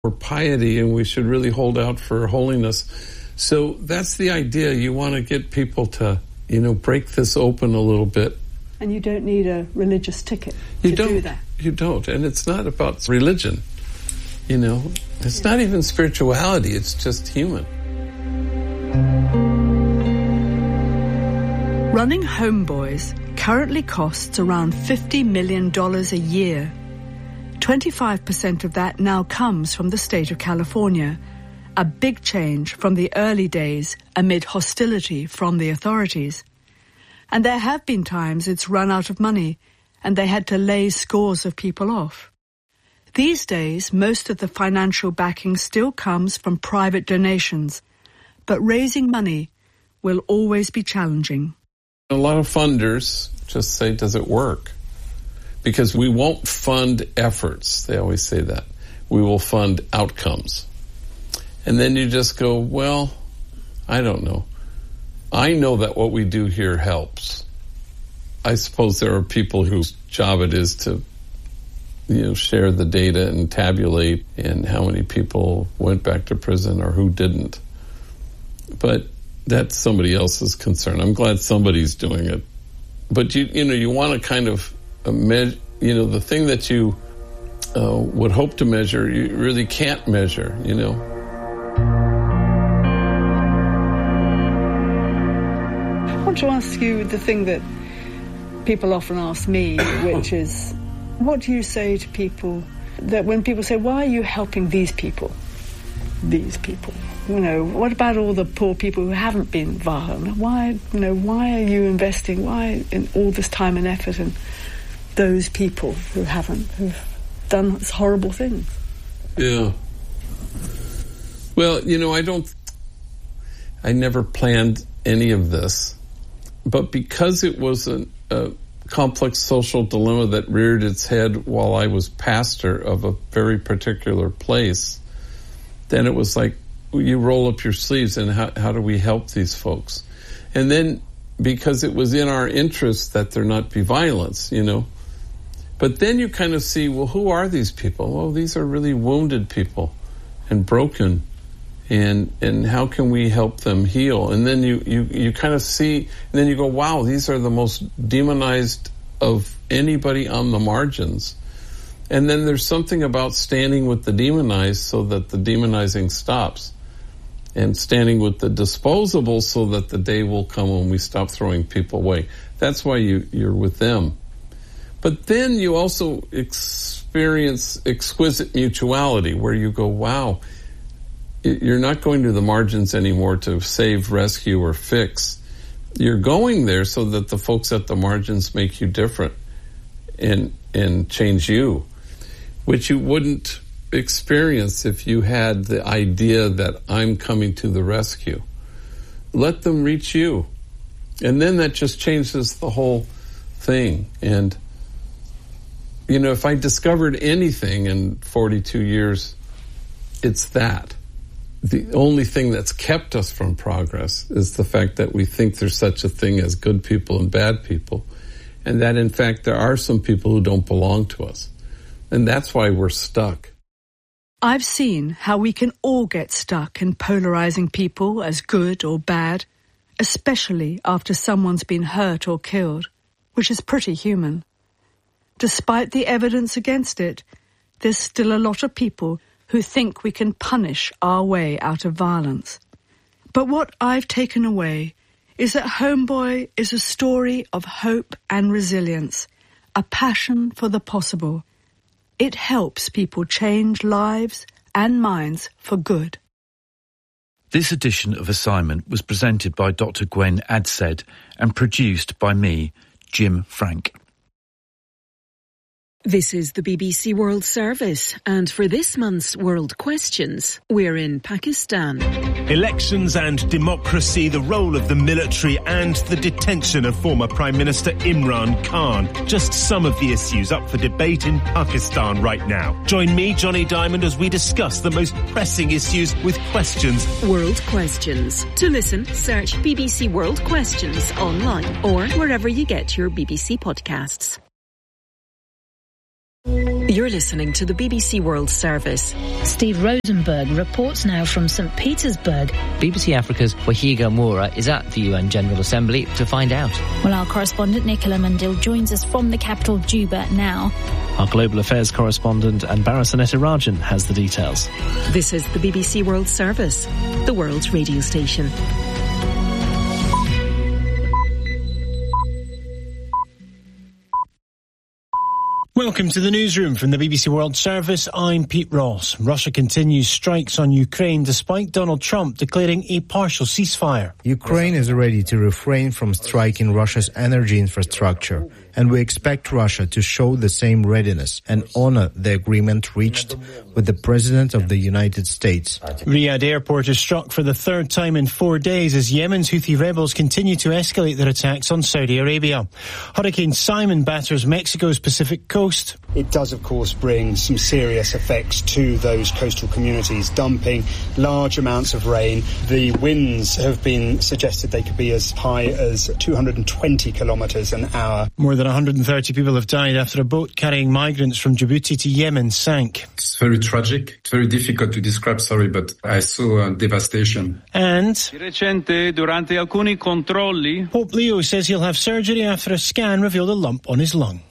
for piety, and we should really hold out for holiness. So that's the idea. You want to get people to, break this open a little bit. And you don't need a religious ticket to do that. You don't. And it's not about religion. It's not even spirituality. It's just human. Running Homeboys currently costs around $50 million a year. 25% of that now comes from the state of California, a big change from the early days amid hostility from the authorities. And there have been times it's run out of money and they had to lay scores of people off. These days, most of the financial backing still comes from private donations, but raising money will always be challenging. A lot of funders just say, does it work? Because we won't fund efforts. They always say that. We will fund outcomes. And then you just go, well, I don't know. I know that what we do here helps. I suppose there are people whose job it is to, share the data and tabulate and how many people went back to prison or who didn't. But that's somebody else's concern. I'm glad somebody's doing it. But you want to kind of measure, the thing that you would hope to measure, you really can't measure, I want to ask you the thing that people often ask me, which is, what do you say to people that when people say, why are you helping these people? These people. What about all the poor people who haven't been violent? Why are you investing, why in all this time and effort in those people who've done this horrible things? Yeah. Well, I never planned any of this, but because it was a complex social dilemma that reared its head while I was pastor of a very particular place, then it was like, you roll up your sleeves and how do we help these folks? And then because it was in our interest that there not be violence, But then you kind of see, well, who are these people? Well, these are really wounded people and broken. And how can we help them heal? And then you kind of see, and then you go, wow, these are the most demonized of anybody on the margins. And then there's something about standing with the demonized so that the demonizing stops. And standing with the disposable so that the day will come when we stop throwing people away. That's why you're with them. But then you also experience exquisite mutuality where you go, wow, you're not going to the margins anymore to save, rescue, or fix. You're going there so that the folks at the margins make you different and change you, which you wouldn't experience if you had the idea that I'm coming to the rescue. Let them reach you. And then that just changes the whole thing. And, if I discovered anything in 42 years, it's that. The only thing that's kept us from progress is the fact that we think there's such a thing as good people and bad people. And that, in fact, there are some people who don't belong to us. And that's why we're stuck. I've seen how we can all get stuck in polarizing people as good or bad, especially after someone's been hurt or killed, which is pretty human. Despite the evidence against it, there's still a lot of people who think we can punish our way out of violence. But what I've taken away is that Homeboy is a story of hope and resilience, a passion for the possible. It helps people change lives and minds for good. This edition of Assignment was presented by Dr. Gwen Adsed and produced by me, Jim Frank. This is the BBC World Service, and for this month's World Questions, we're in Pakistan. Elections and democracy, the role of the military and the detention of former Prime Minister Imran Khan. Just some of the issues up for debate in Pakistan right now. Join me, Johnny Diamond, as we discuss the most pressing issues with questions. World Questions. To listen, search BBC World Questions online or wherever you get your BBC podcasts. You're listening to the BBC World Service. Steve Rosenberg reports now from St. Petersburg. BBC Africa's Wahiga Moura is at the UN General Assembly to find out. Well, our correspondent Nicola Mundil joins us from the capital, Juba, now. Our global affairs correspondent Anbara Sanetirajan has the details. This is the BBC World Service, the world's radio station. Welcome to the newsroom from the BBC World Service. I'm Pete Ross. Russia continues strikes on Ukraine despite Donald Trump declaring a partial ceasefire. Ukraine is ready to refrain from striking Russia's energy infrastructure, and we expect Russia to show the same readiness and honor the agreement reached with the President of the United States. Riyadh airport is struck for the third time in 4 days as Yemen's Houthi rebels continue to escalate their attacks on Saudi Arabia. Hurricane Simon batters Mexico's Pacific coast. It does, of course, bring some serious effects to those coastal communities, dumping large amounts of rain. The winds have been suggested they could be as high as 220 kilometres an hour. More than 130 people have died after a boat carrying migrants from Djibouti to Yemen sank. It's very tragic. It's very difficult to describe, but I saw devastation. And Pope Leo says he'll have surgery after a scan revealed a lump on his lung.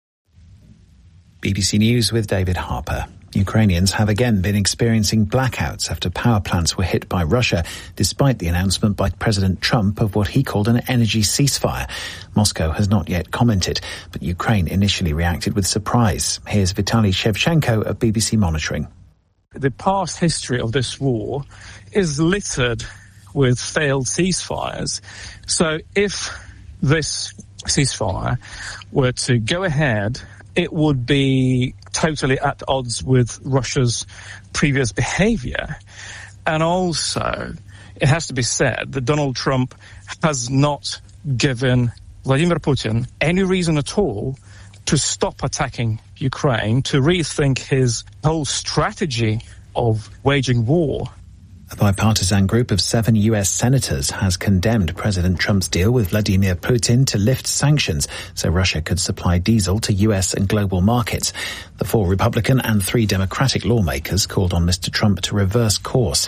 BBC News with David Harper. Ukrainians have again been experiencing blackouts after power plants were hit by Russia, despite the announcement by President Trump of what he called an energy ceasefire. Moscow has not yet commented, but Ukraine initially reacted with surprise. Here's Vitaly Shevchenko of BBC Monitoring. The past history of this war is littered with failed ceasefires. So if this ceasefire were to go ahead, it would be totally at odds with Russia's previous behavior. And also, it has to be said that Donald Trump has not given Vladimir Putin any reason at all to stop attacking Ukraine, to rethink his whole strategy of waging war. A bipartisan group of 7 US senators has condemned President Trump's deal with Vladimir Putin to lift sanctions so Russia could supply diesel to US and global markets. The 4 Republican and 3 Democratic lawmakers called on Mr. Trump to reverse course.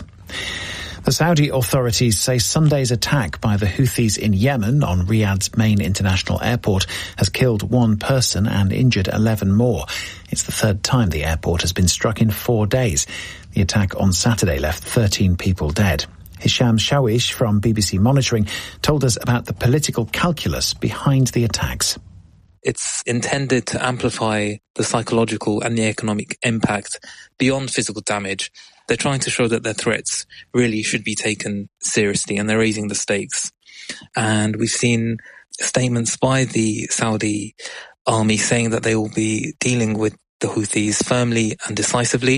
The Saudi authorities say Sunday's attack by the Houthis in Yemen on Riyadh's main international airport has killed 1 person and injured 11 more. It's the 3rd time the airport has been struck in 4 days. The attack on Saturday left 13 people dead. Hisham Shawish from BBC Monitoring told us about the political calculus behind the attacks. It's intended to amplify the psychological and the economic impact beyond physical damage. They're trying to show that their threats really should be taken seriously, and they're raising the stakes. And we've seen statements by the Saudi army saying that they will be dealing with the Houthis firmly and decisively.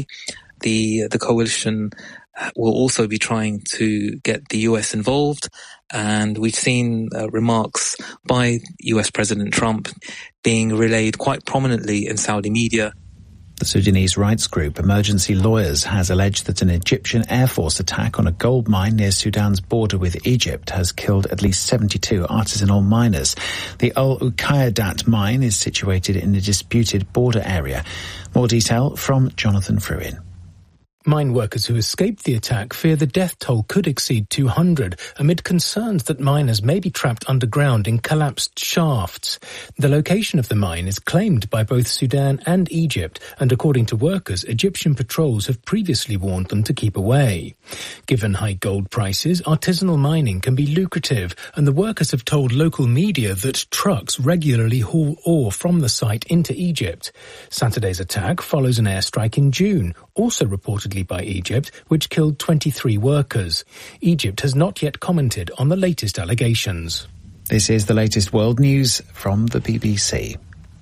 The coalition will also be trying to get the US involved, and we've seen remarks by US President Trump being relayed quite prominently in Saudi media. The Sudanese rights group Emergency Lawyers has alleged that an Egyptian Air Force attack on a gold mine near Sudan's border with Egypt has killed at least 72 artisanal miners. The Al Uqaydat mine is situated in a disputed border area. More detail from Jonathan Fruin. Mine workers who escaped the attack fear the death toll could exceed 200 amid concerns that miners may be trapped underground in collapsed shafts. The location of the mine is claimed by both Sudan and Egypt, and according to workers, Egyptian patrols have previously warned them to keep away. Given high gold prices, artisanal mining can be lucrative, and the workers have told local media that trucks regularly haul ore from the site into Egypt. Saturday's attack follows an airstrike in June, also reportedly by Egypt, which killed 23 workers. Egypt has not yet commented on the latest allegations. This is the latest world news from the BBC.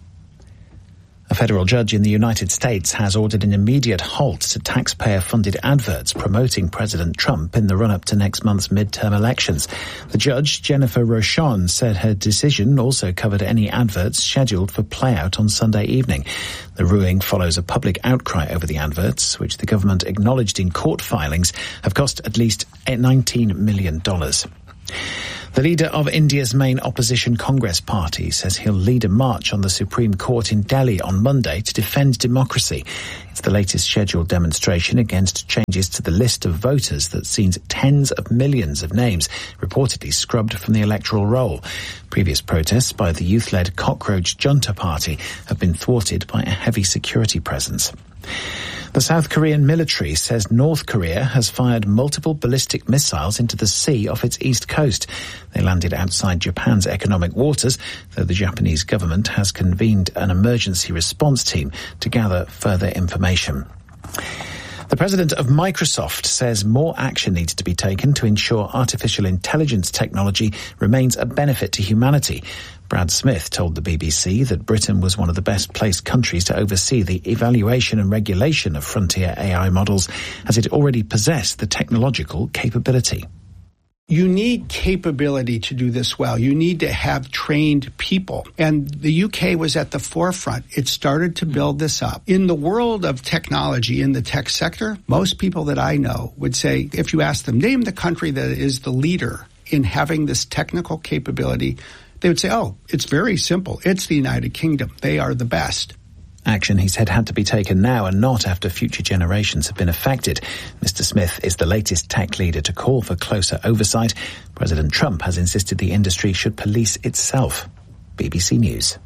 A federal judge in the United States has ordered an immediate halt to taxpayer-funded adverts promoting President Trump in the run-up to next month's midterm elections. The judge, Jennifer Rochon, said her decision also covered any adverts scheduled for playout on Sunday evening. The ruling follows a public outcry over the adverts, which the government acknowledged in court filings have cost at least $19 million. The leader of India's main opposition Congress party says he'll lead a march on the Supreme Court in Delhi on Monday to defend democracy. It's the latest scheduled demonstration against changes to the list of voters that sees tens of millions of names reportedly scrubbed from the electoral roll. Previous protests by the youth-led Cockroach Junta Party have been thwarted by a heavy security presence. The South Korean military says North Korea has fired multiple ballistic missiles into the sea off its east coast. They landed outside Japan's economic waters, though the Japanese government has convened an emergency response team to gather further information. The president of Microsoft says more action needs to be taken to ensure artificial intelligence technology remains a benefit to humanity. Brad Smith told the BBC that Britain was one of the best placed countries to oversee the evaluation and regulation of frontier AI models, as it already possessed the technological capability. You need capability to do this well. You need to have trained people. And the UK was at the forefront. It started to build this up. In the world of technology, in the tech sector, most people that I know would say, if you ask them, name the country that is the leader in having this technical capability, they would say, oh, it's very simple. It's the United Kingdom. They are the best. Action, he said, had to be taken now and not after future generations have been affected. Mr. Smith is the latest tech leader to call for closer oversight. President Trump has insisted the industry should police itself. BBC News.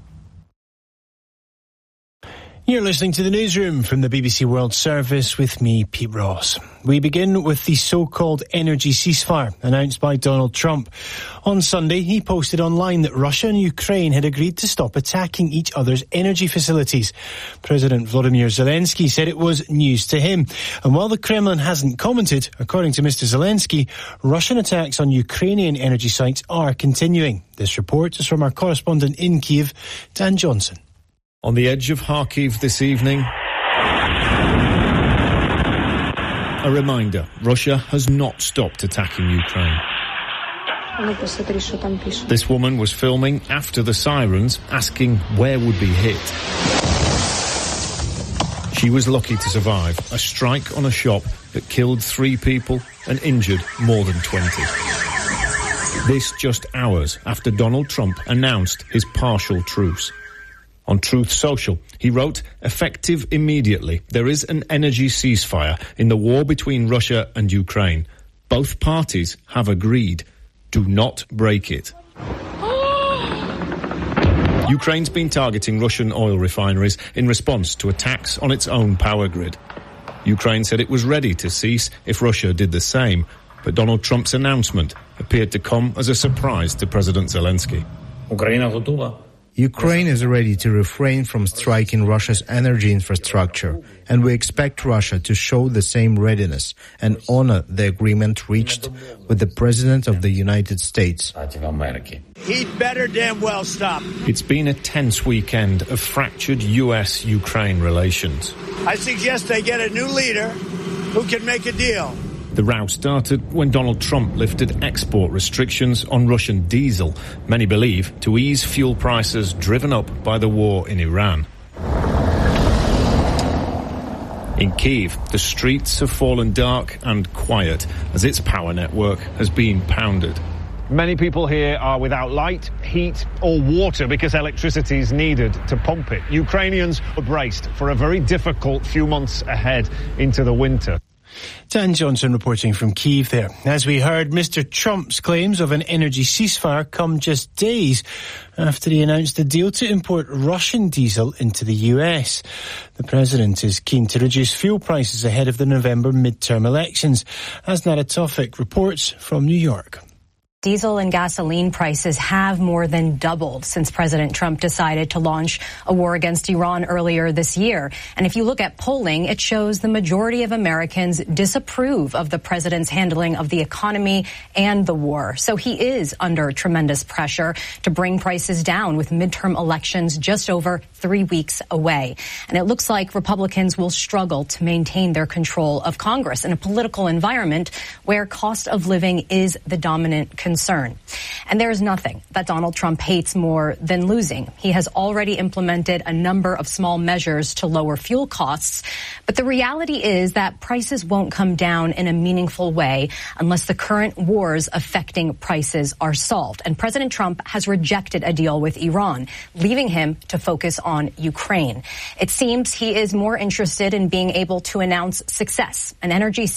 You're listening to the newsroom from the BBC World Service with me, Pete Ross. We begin with the so-called energy ceasefire announced by Donald Trump. On Sunday, he posted online that Russia and Ukraine had agreed to stop attacking each other's energy facilities. President Volodymyr Zelensky said it was news to him. And while the Kremlin hasn't commented, according to Mr. Zelensky, Russian attacks on Ukrainian energy sites are continuing. This report is from our correspondent in Kyiv, Dan Johnson. On the edge of Kharkiv this evening, a reminder, Russia has not stopped attacking Ukraine. This woman was filming after the sirens, asking where would be hit. She was lucky to survive a strike on a shop that killed 3 people and injured more than 20. This just hours after Donald Trump announced his partial truce. On Truth Social, he wrote, effective immediately, there is an energy ceasefire in the war between Russia and Ukraine. Both parties have agreed. Do not break it. Ukraine's been targeting Russian oil refineries in response to attacks on its own power grid. Ukraine said it was ready to cease if Russia did the same, but Donald Trump's announcement appeared to come as a surprise to President Zelensky. Ukraine is ready to refrain from striking Russia's energy infrastructure, and we expect Russia to show the same readiness and honor the agreement reached with the President of the United States. He'd better damn well stop. It's been a tense weekend of fractured US-Ukraine relations. I suggest they get a new leader who can make a deal. The row started when Donald Trump lifted export restrictions on Russian diesel, many believe to ease fuel prices driven up by the war in Iran. In Kyiv, the streets have fallen dark and quiet as its power network has been pounded. Many people here are without light, heat or water because electricity is needed to pump it. Ukrainians are braced for a very difficult few months ahead into the winter. Dan Johnson reporting from Kyiv there. As we heard, Mr. Trump's claims of an energy ceasefire come just days after he announced a deal to import Russian diesel into the US. The president is keen to reduce fuel prices ahead of the November midterm elections, as Nara Tawfik reports from New York. Diesel and gasoline prices have more than doubled since President Trump decided to launch a war against Iran earlier this year. And if you look at polling, it shows the majority of Americans disapprove of the president's handling of the economy and the war. So he is under tremendous pressure to bring prices down with midterm elections just over 3 weeks away. And it looks like Republicans will struggle to maintain their control of Congress in a political environment where cost of living is the dominant concern. concern. And there is nothing that Donald Trump hates more than losing. He has already implemented a number of small measures to lower fuel costs, but the reality is that prices won't come down in a meaningful way unless the current wars affecting prices are solved. And President Trump has rejected a deal with Iran, leaving him to focus on Ukraine. It seems he is more interested in being able to announce success, an energy